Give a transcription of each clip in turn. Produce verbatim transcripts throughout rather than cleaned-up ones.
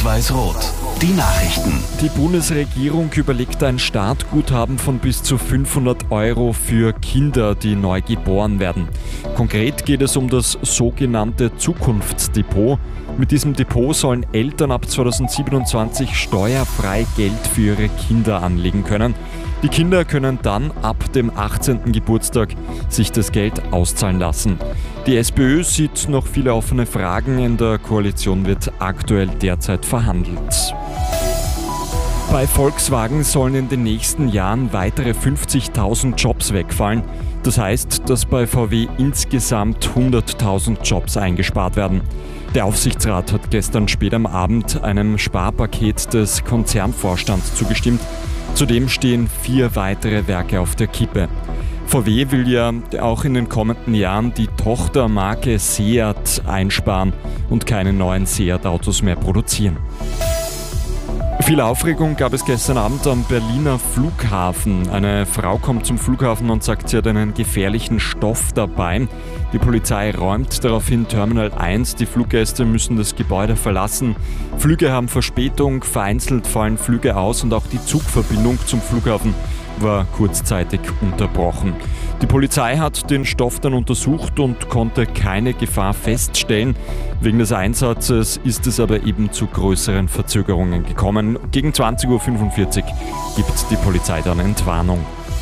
Rot-Weiß-Rot. Die Nachrichten. Die Bundesregierung überlegt ein Startguthaben von bis zu fünfhundert Euro für Kinder, die neu geboren werden. Konkret geht es um das sogenannte Zukunftsdepot. Mit diesem Depot sollen Eltern ab zweitausendsiebenundzwanzig steuerfrei Geld für ihre Kinder anlegen können. Die Kinder können dann ab dem achtzehnten Geburtstag sich das Geld auszahlen lassen. Die SPÖ sieht noch viele offene Fragen. In der Koalition wird aktuell derzeit verhandelt. Bei Volkswagen sollen in den nächsten Jahren weitere fünfzigtausend Jobs wegfallen. Das heißt, dass bei V W insgesamt hunderttausend Jobs eingespart werden. Der Aufsichtsrat hat gestern spät am Abend einem Sparpaket des Konzernvorstands zugestimmt. Zudem stehen vier weitere Werke auf der Kippe. V W will ja auch in den kommenden Jahren die Tochtermarke Seat einsparen und keine neuen Seat-Autos mehr produzieren. Viel Aufregung gab es gestern Abend am Berliner Flughafen. Eine Frau kommt zum Flughafen und sagt, sie hat einen gefährlichen Stoff dabei. Die Polizei räumt daraufhin Terminal eins. Die Fluggäste müssen das Gebäude verlassen. Flüge haben Verspätung, vereinzelt fallen Flüge aus und auch die Zugverbindung zum Flughafen war kurzzeitig unterbrochen. Die Polizei hat den Stoff dann untersucht und konnte keine Gefahr feststellen. Wegen des Einsatzes ist es aber eben zu größeren Verzögerungen gekommen. Gegen zwanzig Uhr fünfundvierzig gibt die Polizei dann Entwarnung.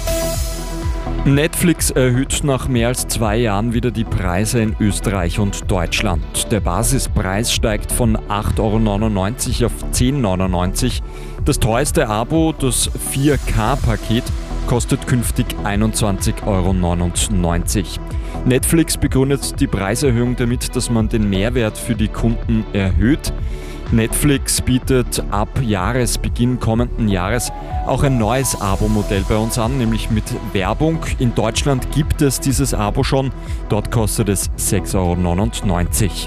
Netflix erhöht nach mehr als zwei Jahren wieder die Preise in Österreich und Deutschland. Der Basispreis steigt von acht Euro neunundneunzig auf zehn Euro neunundneunzig. Das teuerste Abo, das vier K-Paket, kostet künftig einundzwanzig Euro neunundneunzig. Netflix begründet die Preiserhöhung damit, dass man den Mehrwert für die Kunden erhöht. Netflix bietet ab Jahresbeginn kommenden Jahres auch ein neues Abo-Modell bei uns an, nämlich mit Werbung. In Deutschland gibt es dieses Abo schon. Dort kostet es sechs Euro neunundneunzig.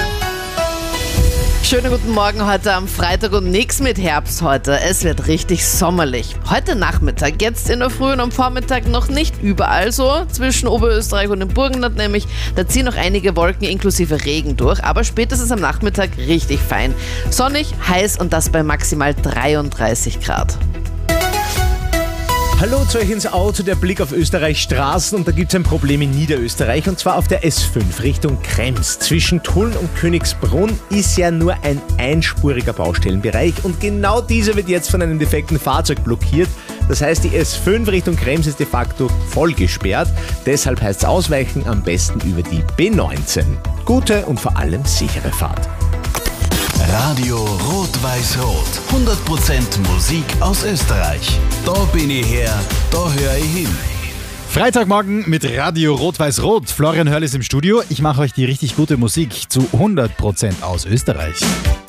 Schönen guten Morgen heute am Freitag und nichts mit Herbst heute. Es wird richtig sommerlich. Heute Nachmittag, jetzt in der Früh und am Vormittag noch nicht überall so. Zwischen Oberösterreich und dem Burgenland nämlich, da ziehen noch einige Wolken inklusive Regen durch. Aber spätestens am Nachmittag richtig fein. Sonnig, heiß und das bei maximal dreiunddreißig Grad. Hallo zu euch ins Auto, der Blick auf Österreichs Straßen und da gibt es ein Problem in Niederösterreich und zwar auf der S fünf Richtung Krems. Zwischen Tulln und Königsbrunn ist ja nur ein einspuriger Baustellenbereich und genau dieser wird jetzt von einem defekten Fahrzeug blockiert. Das heißt, die S fünf Richtung Krems ist de facto voll gesperrt. Deshalb heißt es ausweichen am besten über die B neunzehn. Gute und vor allem sichere Fahrt. Radio Rot-Weiß-Rot. hundert Prozent Musik aus Österreich. Da bin ich her, da höre ich hin. Freitagmorgen mit Radio Rot-Weiß-Rot. Florian Hörl ist im Studio. Ich mache euch die richtig gute Musik zu hundert Prozent aus Österreich.